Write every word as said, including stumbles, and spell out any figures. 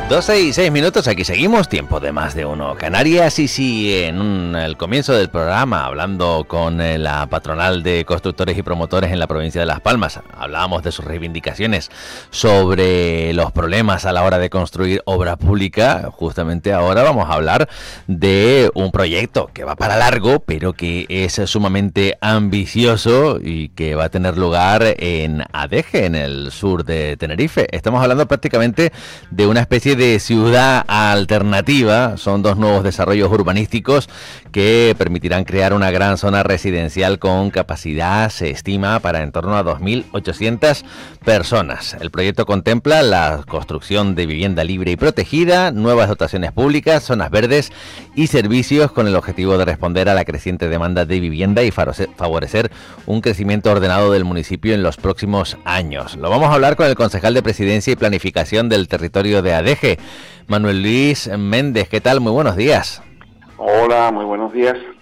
doce y seis minutos, aquí seguimos, tiempo de más de uno Canarias. Y si en un, el comienzo del programa, hablando con eh, la patronal de constructores y promotores en la provincia de Las Palmas, hablábamos de sus reivindicaciones sobre los problemas a la hora de construir obra pública, justamente ahora vamos a hablar de un proyecto que va para largo, pero que es sumamente ambicioso y que va a tener lugar en Adeje, en el sur de Tenerife. Estamos hablando prácticamente de una especie de ciudad alternativa. Son dos nuevos desarrollos urbanísticos que permitirán crear una gran zona residencial con capacidad, se estima, para en torno a dos mil ochocientas personas. El proyecto contempla la construcción de vivienda libre y protegida, nuevas dotaciones públicas, zonas verdes y servicios, con el objetivo de responder a la creciente demanda de vivienda y favorecer un crecimiento ordenado del municipio en los próximos años. Lo vamos a hablar con el concejal de Presidencia y Planificación del territorio de Adeje, Manuel Luis Méndez. ¿Qué tal? Muy buenos días. Hola, muy buenos días.